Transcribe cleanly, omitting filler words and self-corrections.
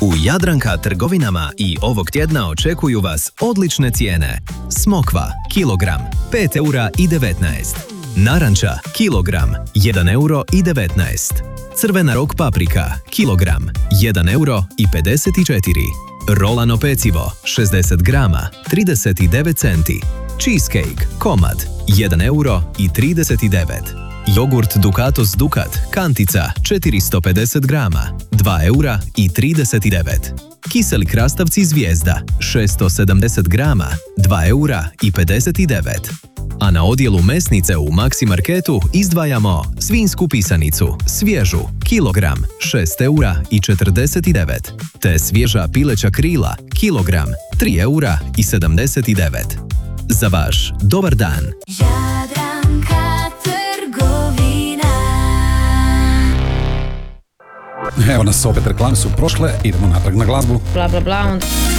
U Jadranka trgovinama i ovog tjedna očekuju vas odlične cijene. Smokva, kilogram, 5,19 €. Naranča, kilogram, 1,19 €. Crvena rok paprika, kilogram, 1,54 €. Rolano pecivo, 60 grama, 39 centi. Cheesecake, komad, 1,39 €. Jogurt Dukatos Dukat, kantica, 450 grama, 2,39 €. Kiseli krastavci Zvijezda, 670 grama, 2,59 €. A na odjelu mesnice u Maxi Marketu izdvajamo svinjsku pisanicu, svježu, kilogram, 6,49 €, te svježa pileća krila, kilogram, 3,79 €. Za vaš dobar dan! Jadranka trgovina. Evo nas, opet reklame su prošle, idemo natrag na glazbu. Bla bla bla, onda